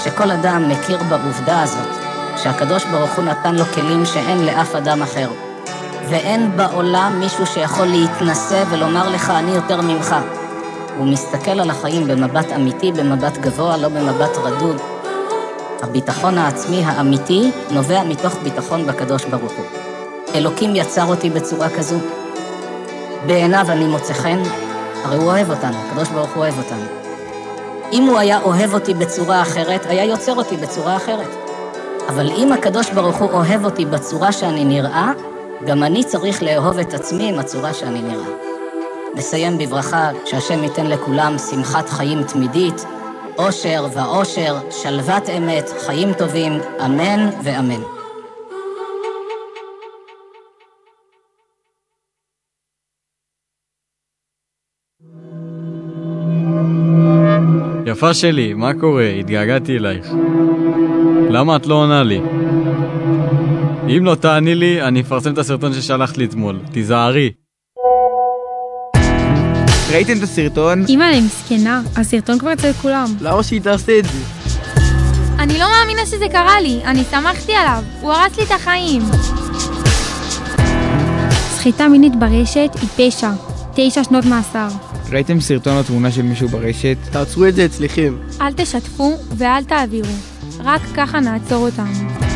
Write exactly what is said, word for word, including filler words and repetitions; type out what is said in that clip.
שכל אדם מכיר בעובדה הזאת, שהקדוש ברוך הוא נתן לו כלים שאין לאף אדם אחר. ואין בעולם מישהו שיכול להתנסה ולומר לך, אני יותר ממך. הוא מסתכל על החיים במבט אמיתי, במבט גבוה, לא במבט רדוד. הביטחון העצמי האמיתי נובע מתוך ביטחון בקדוש ברוך הוא. אלוקים יצר אותי בצורה כזו. בעיניו אני מוצא חן, הרי הוא אוהב אותנו, הקדוש ברוך הוא אוהב אותנו. אם הוא היה אוהב אותי בצורה אחרת, היה יוצר אותי בצורה אחרת. אבל אם הקדוש ברוך הוא אוהב אותי בצורה שאני נראה, גם אני צריך לאהוב את עצמי עם הצורה שאני נראה. נסיים בברכה שהשם ייתן לכולם שמחת חיים תמידית, אושר ואושר, שלוות אמת, חיים טובים, אמן ואמן. יפה שלי, מה קורה? התגעגעתי אלייך. למה את לא עונה לי? אם לא תעני לי, אני אפרסם את הסרטון ששלחת לי אתמול. תיזהרי. ראיתם את הסרטון? אמא לי מסכנה, הסרטון כבר אצל כולם. למה שהיא תעשה את זה? אני לא מאמינה שזה קרה לי, אני שמחתי עליו, הוא הרס לי את החיים. סחיטה מינית ברשת היא פשע, תשע שנות מאסר. ראיתם סרטון או תמונה של מישהו ברשת? תעצרו את זה אצלכם. אל תשתפו ואל תעבירו, רק ככה נעצור אותנו.